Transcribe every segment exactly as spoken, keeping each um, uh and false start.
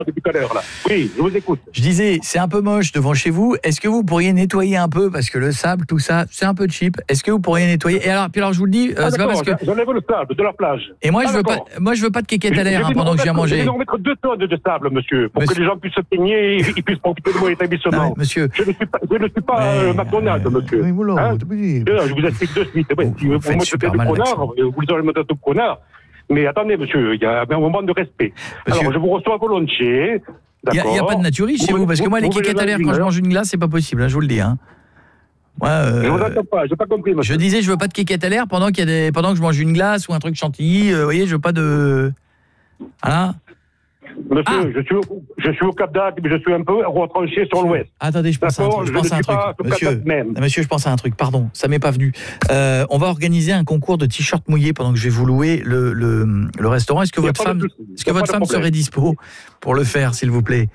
depuis tout à l'heure, là. Oui, je vous écoute. Je disais, c'est un peu moche devant chez vous. Est-ce que vous pourriez nettoyer un peu, parce que le sable, tout ça, c'est un peu cheap. Est-ce que vous pourriez nettoyer? Et alors, puis alors je vous le dis, euh, Ah, c'est pas parce que j'enlève le sable de la plage. et moi ah, je veux d'accord. pas, moi je veux pas de quéquette à l'air hein, pendant que je viens manger. Je vais remettre deux tonnes de sable, monsieur, pour monsieur... que les gens puissent se baigner et ils puissent profiter de mon établissement. Non, monsieur, je ne suis pas, je ne suis pas ouais, euh, McDonald's, euh, monsieur. Oui, voilà, hein oui. Je vous explique de suite. Ouais, si vous me traitez de connard, vous allez me traiter de connard. Mais attendez, monsieur, il y a un moment de respect. Monsieur... Alors, je vous reçois volontiers. Il n'y a, a pas de naturiste chez vous, parce que moi, les quéquettes à l'air, quand je mange une glace, c'est pas possible, hein, je vous le dis. Hein. Ouais, euh, je vous entends pas, j'ai pas compris, monsieur. Je disais, je veux pas de quéquettes à l'air pendant, qu'il y a des... pendant que je mange une glace ou un truc chantilly. Euh, vous voyez, je veux pas de... Voilà. Monsieur, ah. je, suis au, je suis au Cap d'Agde, mais je suis un peu retranché sur l'ouest. Attendez, je pense à un truc. Je, je pense à un truc. Monsieur, monsieur, je pense à un truc, pardon, ça m'est pas venu. Euh, on va organiser un concours de t-shirts mouillés pendant que je vais vous louer le, le, le restaurant. Est-ce que votre femme, est-ce que votre femme serait dispo pour le faire, s'il vous plaît?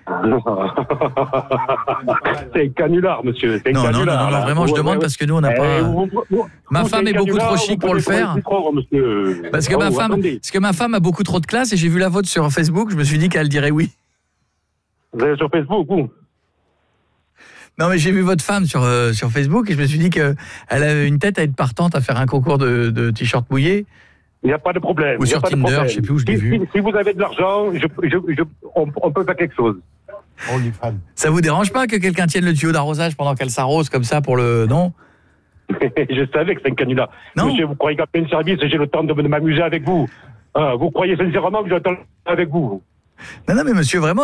C'est un canular, monsieur. Non, non, non, non, non, vraiment, je demande parce que nous, on n'a pas... Ma femme est beaucoup trop chic pour le faire. Parce que ma femme, parce que ma femme a beaucoup trop de classe et j'ai vu la vôtre sur Facebook, je me suis dit qu'elle dirait oui. Vous allez sur Facebook ou? Non, mais j'ai vu votre femme sur, euh, sur Facebook et je me suis dit qu'elle avait une tête à être partante à faire un concours de, de t-shirts mouillés. Il n'y a pas de problème. Ou sur Tinder, je ne sais plus où je l'ai si, vu. Si, si vous avez de l'argent, je, je, je, on, on peut faire quelque chose. Ça vous dérange pas que quelqu'un tienne le tuyau d'arrosage pendant qu'elle s'arrose comme ça pour le... Non? Je savais que c'est un canular. Non. Monsieur, vous croyez qu'après une service, j'ai le temps de m'amuser avec vous? Hein, vous croyez sincèrement que j'ai le temps avec vous? Non, non, mais monsieur, vraiment...